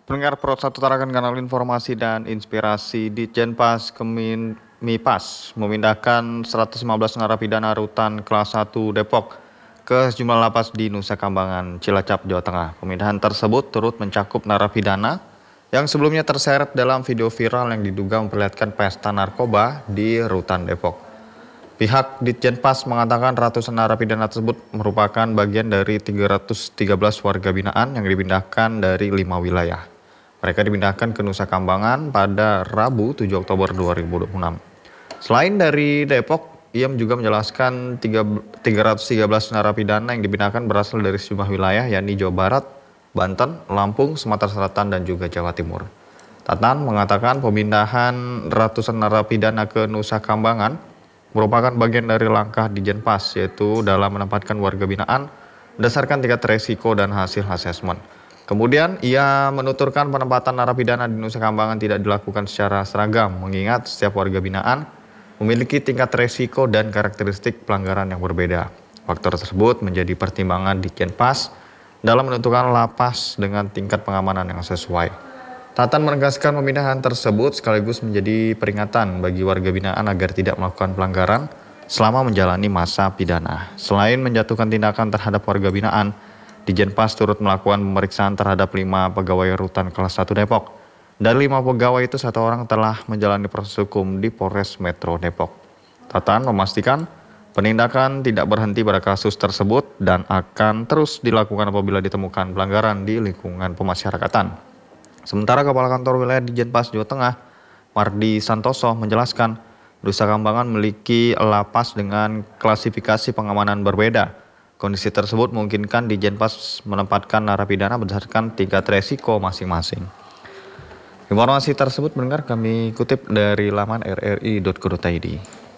Pendengar Pro 1 tarakan kanal informasi dan inspirasi di Jenpas Kemimipas memindahkan 115 narapidana rutan kelas 1 Depok ke sejumlah lapas di Nusa Kambangan, Cilacap, Jawa Tengah. Pemindahan tersebut turut mencakup narapidana yang sebelumnya terseret dalam video viral yang diduga memperlihatkan pesta narkoba di rutan Depok. Pihak Ditjenpas mengatakan ratusan narapidana tersebut merupakan bagian dari 313 warga binaan yang dipindahkan dari 5 wilayah. Mereka dipindahkan ke Nusa Kambangan pada Rabu 7 Oktober 2026. Selain dari Depok, ia juga menjelaskan 313 narapidana yang dipindahkan berasal dari sejumlah wilayah yakni Jawa Barat, Banten, Lampung, Sumatera Selatan, dan juga Jawa Timur. Tatan mengatakan pemindahan ratusan narapidana ke Nusa Kambangan merupakan bagian dari langkah Ditjenpas, yaitu dalam menempatkan warga binaan berdasarkan tingkat resiko dan hasil asesmen. Kemudian ia menuturkan penempatan narapidana di Nusa Kambangan tidak dilakukan secara seragam, mengingat setiap warga binaan memiliki tingkat resiko dan karakteristik pelanggaran yang berbeda. Faktor tersebut menjadi pertimbangan Ditjenpas dalam menentukan lapas dengan tingkat pengamanan yang sesuai. Tatan menegaskan pemindahan tersebut sekaligus menjadi peringatan bagi warga binaan agar tidak melakukan pelanggaran selama menjalani masa pidana. Selain menjatuhkan tindakan terhadap warga binaan, Ditjenpas turut melakukan pemeriksaan terhadap 5 pegawai rutan kelas 1 Depok. Dari 5 pegawai itu, 1 orang telah menjalani proses hukum di Polres Metro Depok. Tatan memastikan penindakan tidak berhenti pada kasus tersebut dan akan terus dilakukan apabila ditemukan pelanggaran di lingkungan pemasyarakatan. Sementara Kepala Kantor Wilayah Ditjenpas Jawa Tengah, Mardi Santoso, menjelaskan Nusa Kambangan memiliki lapas dengan klasifikasi pengamanan berbeda. Kondisi tersebut memungkinkan Ditjenpas menempatkan narapidana berdasarkan tingkat resiko masing-masing. Informasi tersebut mendengar kami kutip dari laman rri.co.id.